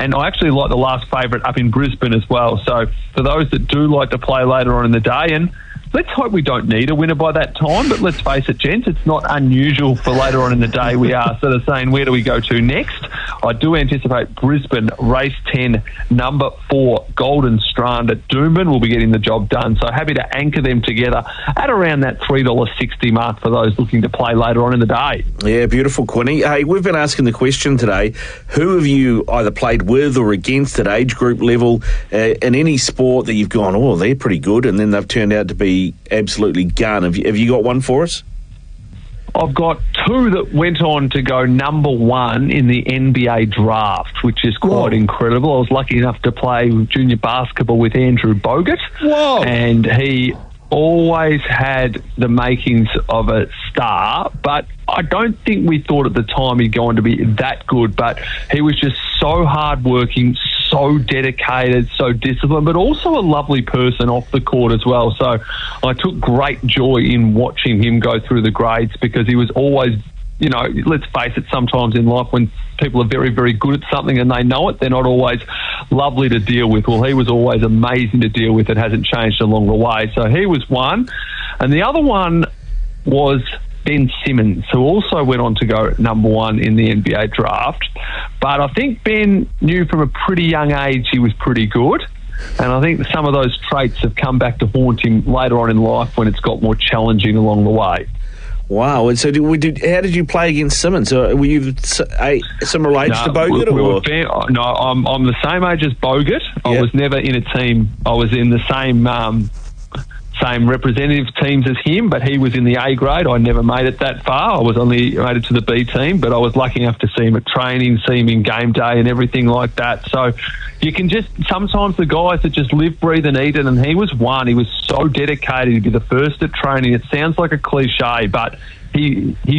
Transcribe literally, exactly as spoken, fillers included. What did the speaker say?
and I actually like the last favourite up in Brisbane as well. So for those that do like to play later on in the day, and let's hope we don't need a winner by that time, but let's face it, gents, it's not unusual for later on in the day we are sort of saying, where do we go to next? I do anticipate Brisbane, race ten, number four, Golden Strand at Doomben will be getting the job done. So happy to anchor them together at around that three dollars sixty mark for those looking to play later on in the day. Yeah, beautiful, Quinny. Hey, we've been asking the question today, who have you either played with or against at age group level uh, in any sport that you've gone, oh, they're pretty good, and then they've turned out to be absolutely gun. Have you, have you got one for us? I've got two that went on to go number one in the N B A draft, which is quite Whoa. incredible. I was lucky enough to play junior basketball with Andrew Bogut. Whoa. And he always had the makings of a star, but I don't think we thought at the time he'd go on to be that good, but he was just so hardworking, so dedicated, so disciplined, but also a lovely person off the court as well. So I took great joy in watching him go through the grades, because he was always, you know, let's face it, sometimes in life when people are very, very good at something and they know it, they're not always lovely to deal with. Well, he was always amazing to deal with. It hasn't changed along the way. So he was one. And the other one was Ben Simmons, who also went on to go number one in the N B A draft. But I think Ben knew from a pretty young age he was pretty good. And I think some of those traits have come back to haunt him later on in life when it's got more challenging along the way. Wow. And so did we did, how did you play against Simmons? Uh, were you a, similar age no, to Bogut? We, we or? were fair, no, I'm, I'm the same age as Bogut. I yeah. was never in a team. I was in the same... Um, same representative teams as him, but he was in the A grade. I never made it that far. I was only made it to the B team, but I was lucky enough to see him at training, see him in game day and everything like that. So you can just, sometimes the guys that just live, breathe and eat it, and he was one. He was so dedicated to be the first at training. It sounds like a cliche, but he, he